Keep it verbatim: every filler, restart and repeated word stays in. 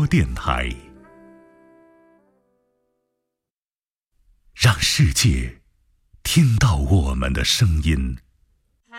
播电台，让世界听到我们的声音。